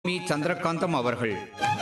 சந்திரகாந்தம் அவர்கள்.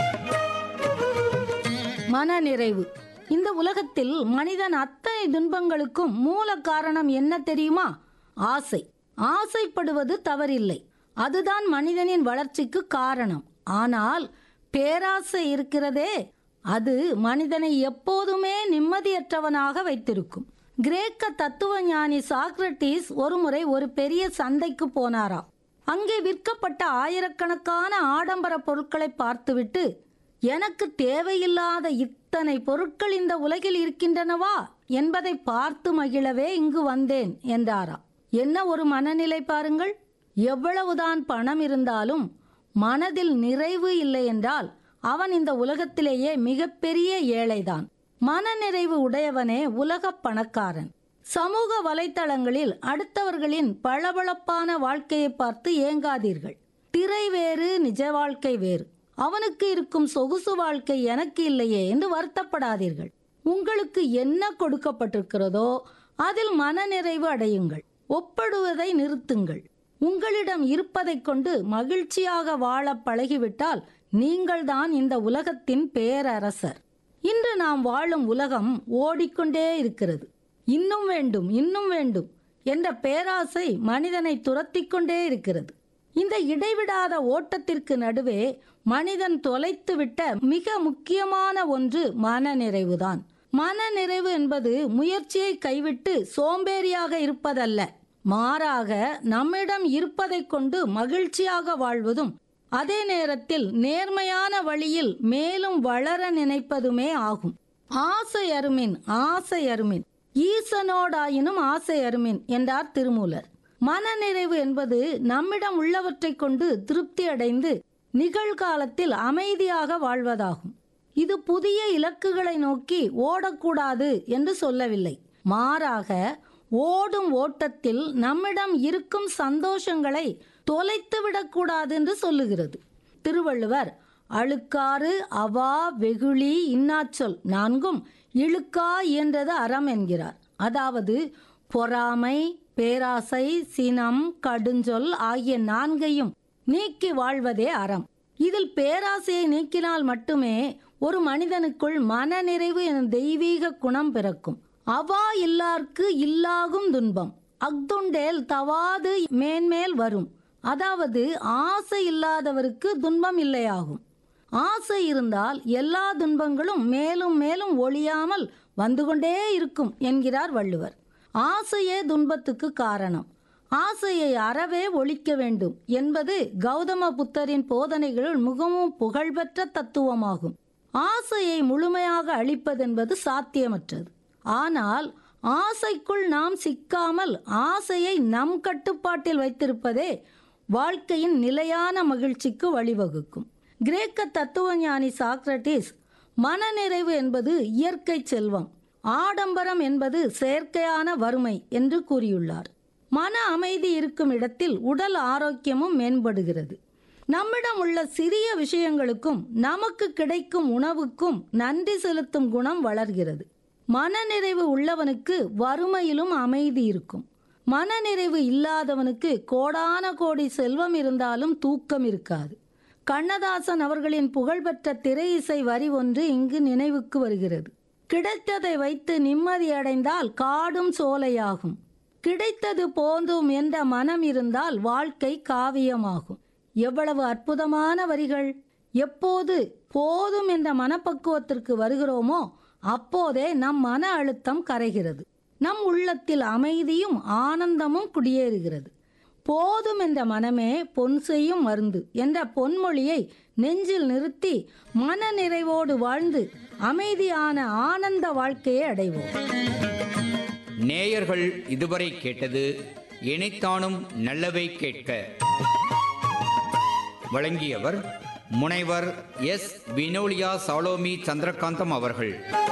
மனநிறைவு. இந்த உலகத்தில் மனிதன் அத்தனை துன்பங்களுக்கும் மூல காரணம் என்ன தெரியுமா? ஆசை. ஆசைப்படுவது தவறில்லை, அதுதான் மனிதனின் வளர்ச்சிக்கு காரணம். ஆனால் பேராசை இருக்கிறதே, அது மனிதனை எப்போதுமே நிம்மதியற்றவனாக வைத்திருக்கும். கிரேக்க தத்துவ ஞானி சாக்ரட்டிஸ் ஒருமுறை ஒரு பெரிய சந்தைக்கு போனாராம். அங்கே விற்கப்பட்ட ஆயிரக்கணக்கான ஆடம்பர பொருட்களை பார்த்துவிட்டு, எனக்கு தேவையில்லாத இத்தனை பொருட்கள் இந்த உலகில் இருக்கின்றனவா என்பதை பார்த்து மகிழவே இங்கு வந்தேன் என்றாராம். என்ன ஒரு மனநிலை பாருங்கள்! எவ்வளவுதான் பணம் இருந்தாலும் மனதில் நிறைவு இல்லை என்றால் அவன் இந்த உலகத்திலேயே மிகப்பெரிய ஏழைதான். மனநிறைவு உடையவனே உலகப் பணக்காரன். சமூக வலைத்தளங்களில் அடுத்தவர்களின் பளபளப்பான வாழ்க்கையை பார்த்து ஏங்காதீர்கள். திரை வேறு, நிஜ வாழ்க்கை வேறு. அவனுக்கு இருக்கும் சொகுசு வாழ்க்கை எனக்கு இல்லையே என்று வருத்தப்படாதீர்கள். உங்களுக்கு என்ன கொடுக்கப்பட்டிருக்கிறதோ அதில் மனநிறைவு அடையுங்கள். ஒப்பிடுவதை நிறுத்துங்கள். உங்களிடம் இருப்பதைக் கொண்டு மகிழ்ச்சியாக வாழ பழகிவிட்டால் நீங்கள்தான் இந்த உலகத்தின் பேரரசர். இன்று நாம் வாழும் உலகம் ஓடிக்கொண்டே இருக்கிறது. இன்னும் வேண்டும், இன்னும் வேண்டும் என்ற பேராசை மனிதனை துரத்தி கொண்டே இருக்கிறது. இந்த இடைவிடாத ஓட்டத்திற்கு நடுவே மனிதன் தொலைத்துவிட்ட மிக முக்கியமான ஒன்று மனநிறைவுதான். மனநிறைவு என்பது முயற்சியை கைவிட்டு சோம்பேறியாக இருப்பதல்ல, மாறாக நம்மிடம் இருப்பதைக் கொண்டு மகிழ்ச்சியாக வாழ்வதும் அதே நேரத்தில் நேர்மையான வழியில் மேலும் வளர நினைப்பதுமே ஆகும். ஆசை அருமின், ஆசை அருமின், ஈசனோடாயினும் ஆசை அருமின் என்றார் திருமூலர். மனநிறைவு என்பது நம்மிடம் உள்ளவற்றை கொண்டு திருப்தி அடைந்து நிகழ்காலத்தில் அமைதியாக வாழ்வதாகும். இது புதிய இலக்குகளை நோக்கி ஓடக்கூடாது என்று சொல்லவில்லை. மாறாக ஓடும் ஓட்டத்தில் நம்மிடம் இருக்கும் சந்தோஷங்களை தொலைத்துவிடக்கூடாது என்று சொல்லுகிறது. திருவள்ளுவர் அழுக்காறு அவா வெகுளி இன்னாச்சொல் நான்கும் இழுக்கா இயன்றது அறம் என்கிறார். அதாவது பொறாமை, பேராசை, சினம், கடுஞ்சொல் ஆகிய நான்கையும் நீக்கி வாழ்வதே அறம். இதில் பேராசையை நீக்கினால் மட்டுமே ஒரு மனிதனுக்குள் மனநிறைவு எனும் தெய்வீக குணம் பிறக்கும். அவா இல்லார்க்கு இல்லாகும் துன்பம் அக்துண்டேல் தவாது மேன்மேல் வரும். அதாவது ஆசை இல்லாதவருக்கு துன்பம் இல்லையாகும். ஆசை இருந்தால் எல்லா துன்பங்களும் மேலும் மேலும் ஒழியாமல் வந்து கொண்டே இருக்கும் என்கிறார் வள்ளுவர். ஆசையே துன்பத்துக்கு காரணம். ஆசையை அறவே ஒழிக்க வேண்டும் என்பது கௌதம புத்தரின் போதனைகளில் மிகவும் புகழ்பெற்ற தத்துவமாகும். ஆசையை முழுமையாக அழிப்பதென்பது சாத்தியமற்றது. ஆனால் ஆசைக்குள் நாம் சிக்காமல் ஆசையை நம் கட்டுப்பாட்டில் வைத்திருப்பதே வாழ்க்கையின் நிலையான மகிழ்ச்சிக்கு வழிவகுக்கும். கிரேக்க தத்துவ ஞானி சாக்ரட்டிஸ் மனநிறைவு என்பது இயற்கை செல்வம், ஆடம்பரம் என்பது செயற்கையான வறுமை என்று கூறியுள்ளார். மன அமைதி இருக்கும் இடத்தில் உடல் ஆரோக்கியமும் மேம்படுகிறது. நம்மிடம் உள்ள சிறிய விஷயங்களுக்கும் நமக்கு கிடைக்கும் உணவுக்கும் நன்றி செலுத்தும் குணம் வளர்கிறது. மனநிறைவு உள்ளவனுக்கு வறுமையிலும் அமைதி இருக்கும். மனநிறைவு இல்லாதவனுக்கு கோடான கோடி செல்வம் இருந்தாலும் தூக்கம் இருக்காது. கண்ணதாசன் அவர்களின் புகழ்பெற்ற திரை இசை வரி ஒன்று இங்கு நினைவுக்கு வருகிறது. கிடைத்ததை வைத்து நிம்மதியடைந்தால் காடும் சோலையாகும், கிடைத்தது போதும் என்ற மனம் இருந்தால் வாழ்க்கை காவியமாகும். எவ்வளவு அற்புதமான வரிகள்! எப்போது போதும் என்ற மனப்பக்குவத்திற்கு வருகிறோமோ அப்போதே நம் மன அழுத்தம் கரைகிறது. நம் உள்ளத்தில் அமைதியும் ஆனந்தமும் குடியேறுகிறது. போதும் என்ற மனமே பொன் செய்யும் மருந்து என்ற பொன்மொழியை நெஞ்சில் நிறுத்தி மன நிறைவோடு வாழ்ந்து அமைதியான ஆனந்த வாழ்க்கையை அடைவோம். நேயர்கள் இதுவரை கேட்டது இணைத்தானும் நல்லவை கேட்க. வழங்கியவர் முனைவர் எஸ். வினோலியா சாலோமி சந்திரகாந்தம் அவர்கள்.